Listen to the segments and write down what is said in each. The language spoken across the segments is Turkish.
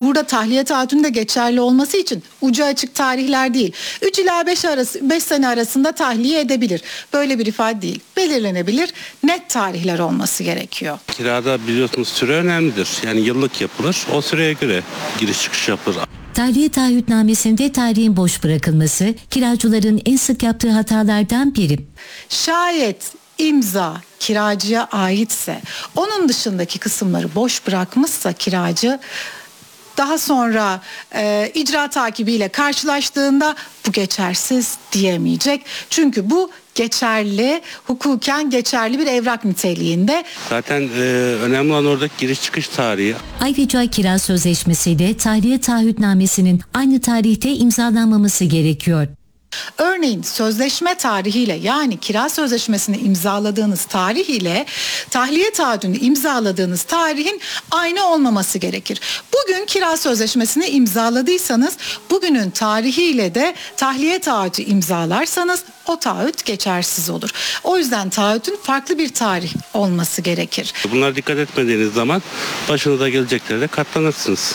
burada tahliye taahhütünün de geçerli olması için ucu açık tarihler değil. 3 ila 5 sene arasında tahliye edebilir. Böyle bir ifade değil. Belirlenebilir, net tarihler olması gerekiyor. Kirada biliyorsunuz süre önemlidir. Yani yıllık yapılır. O süreye göre giriş çıkış yapılır. Tahliye taahhütnamesinde tarihin boş bırakılması kiracıların en sık yaptığı hatalardan biri. Şayet imza kiracıya aitse, onun dışındaki kısımları boş bırakmışsa kiracı, daha sonra icra takibiyle karşılaştığında bu geçersiz diyemeyecek. Çünkü bu geçerli, hukuken geçerli bir evrak niteliğinde. Zaten önemli olan oradaki giriş çıkış tarihi. Ayrıca kira sözleşmesiyle tahliye taahhütnamesinin aynı tarihte imzalanmaması gerekiyor. Örneğin sözleşme tarihiyle, yani kira sözleşmesini imzaladığınız tarih ile tahliye taahhüdünü imzaladığınız tarihin aynı olmaması gerekir. Bugün kira sözleşmesini imzaladıysanız bugünün tarihiyle de tahliye taahhüdü imzalarsanız o taahhüt geçersiz olur. O yüzden taahhütün farklı bir tarih olması gerekir. Bunlara dikkat etmediğiniz zaman başınıza geleceklere de katlanırsınız.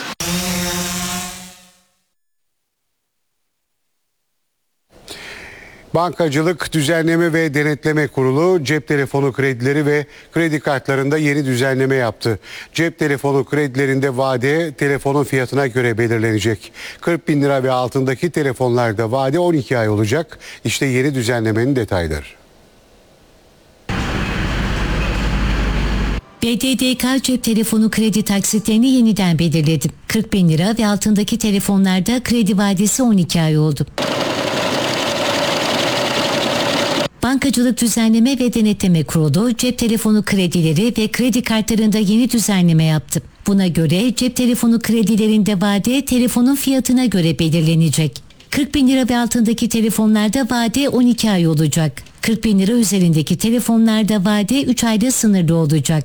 Bankacılık Düzenleme ve Denetleme Kurulu cep telefonu kredileri ve kredi kartlarında yeni düzenleme yaptı. Cep telefonu kredilerinde vade telefonun fiyatına göre belirlenecek. 40 bin lira ve altındaki telefonlarda vade 12 ay olacak. İşte yeni düzenlemenin detayları. BDDK cep telefonu kredi taksitlerini yeniden belirledi. 40 bin lira ve altındaki telefonlarda kredi vadesi 12 ay oldu. Bankacılık Düzenleme ve Denetleme Kurulu cep telefonu kredileri ve kredi kartlarında yeni düzenleme yaptı. Buna göre cep telefonu kredilerinde vade telefonun fiyatına göre belirlenecek. 40 bin lira ve altındaki telefonlarda vade 12 ay olacak. 40 bin lira üzerindeki telefonlarda vade 3 ayda sınırlı olacak.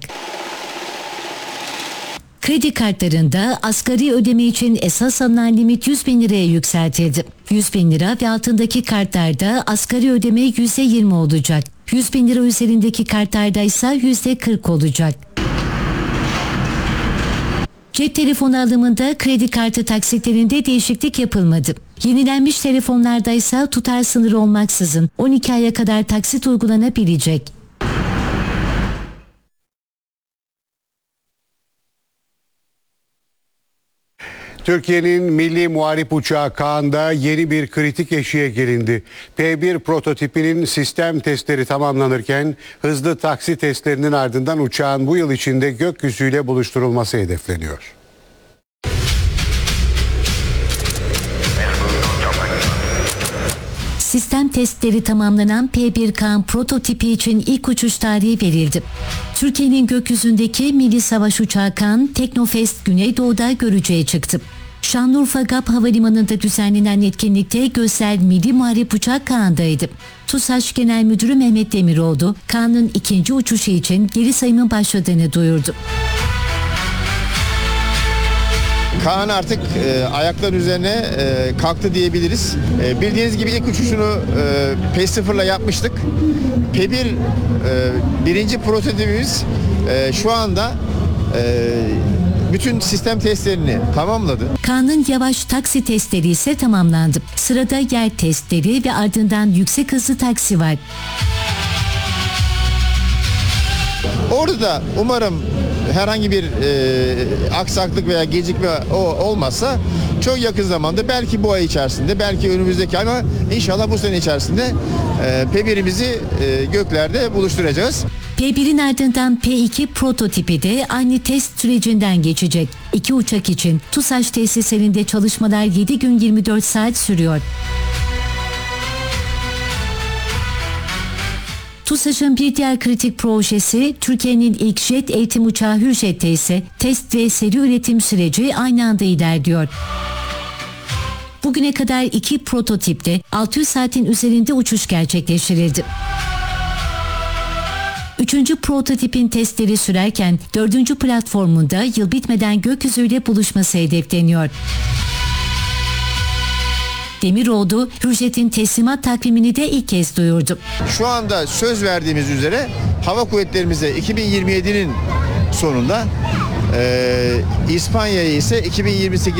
Kredi kartlarında asgari ödeme için esas alınan limit 100 bin liraya yükseltildi. 100 bin lira ve altındaki kartlarda asgari ödeme %20 olacak. 100 bin lira üzerindeki kartlarda ise %40 olacak. Cep telefonu alımında kredi kartı taksitlerinde değişiklik yapılmadı. Yenilenmiş telefonlarda ise tutar sınırı olmaksızın 12 aya kadar taksit uygulanabilecek. Türkiye'nin milli muharip uçağı Kaan'da yeni bir kritik eşiğe gelindi. P1 prototipinin sistem testleri tamamlanırken hızlı taksi testlerinin ardından uçağın bu yıl içinde gökyüzüyle buluşturulması hedefleniyor. Sistem testleri tamamlanan P1 Kaan prototipi için ilk uçuş tarihi verildi. Türkiye'nin gökyüzündeki milli savaş uçağı Kaan, Teknofest Güneydoğu'da görücüye çıktı. Şanlıurfa GAP Havalimanı'nda düzenlenen etkinlikte gözel milli muharip uçak Kaan'daydı. TUSAŞ Genel Müdürü Mehmet Demiroğlu, Kaan'ın ikinci uçuşu için geri sayımın başladığını duyurdu. Kaan artık ayaklar üzerine kalktı diyebiliriz. Bildiğiniz gibi ilk uçuşunu P0'la yapmıştık. P1 birinci prototipimiz şu anda bütün sistem testlerini tamamladı. Kaan'ın yavaş taksi testleri ise tamamlandı. Sırada yer testleri ve ardından yüksek hızlı taksi var. Orada da umarım herhangi bir aksaklık veya gecikme olmazsa çok yakın zamanda, belki bu ay içerisinde, belki önümüzdeki ay, ama inşallah bu sene içerisinde P1'imizi göklerde buluşturacağız. P1'in ardından P2 prototipi de aynı test sürecinden geçecek. İki uçak için TUSAŞ tesislerinde çalışmalar 7 gün 24 saat sürüyor. TUSAŞ'ın bir diğer kritik projesi Türkiye'nin ilk jet eğitim uçağı Hürjet'te ise test ve seri üretim süreci aynı anda ilerliyor. Bugüne kadar 2 prototipte 600 saatin üzerinde uçuş gerçekleştirildi. 3. prototipin testleri sürerken 4. platformunda yıl bitmeden gökyüzüyle buluşması hedefleniyor. Demiroğlu, Hürjet'in teslimat takvimini de ilk kez duyurdu. Şu anda söz verdiğimiz üzere hava kuvvetlerimize 2027'nin sonunda, İspanya'ya ise 2028